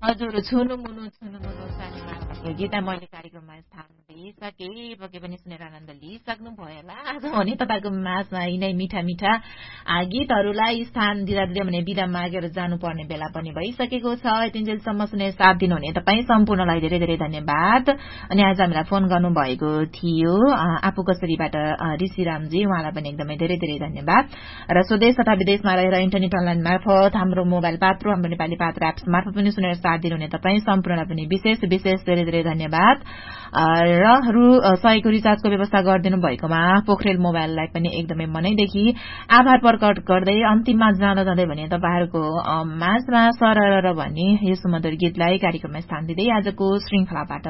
हजुर छुनु मुनु सानीमा भएको गीता मैले कार्यक्रममा स्थान दिइसके पके पनि सुनेर आनन्द लिइसक्नु भयो होला आज भने तपाईँको माझमा यिनै मिठा मिठा गीतहरूलाई स्थान दिँदा दिँदै भने बिदा मागेर जानुपर्ने बेला पनि भइसकेको छ। यतिन्जेलसम्म सुने साथ दिनुहुने तपाईँ सम्पूर्णलाई धेरै धेरै धन्यवाद। अनि आज हामीलाई फोन गर्नुभएको थियो आफू कसरीबाट ऋषिरामजी, उहाँलाई पनि एकदमै धेरै धेरै धन्यवाद। र स्वदेश तथा विदेशमा रहेर इन्टरनेट अनलाइन मार्फत हाम्रो मोबाइल पात्रो हाम्रो नेपाली पात्र एप्स मार्फत पनि सुनेर साथ दिनुहुने तपाईँ सम्पूर्णलाई पनि विशेष विशेष धेरै धेरै धन्यवाद। र सयको रिचार्जको व्यवस्था गरिदिनु भएकोमा पोखरेल मोबाइललाई पनि एकदमै मनैदेखि आभार प्रकट गर्दै अन्तिममा जाँदा जाँदै भने तपाईँहरूको माझमा सरर भन्ने यो सुमधुर गीतलाई कार्यक्रममा स्थान दिँदै आजको श्रृंखलाबाट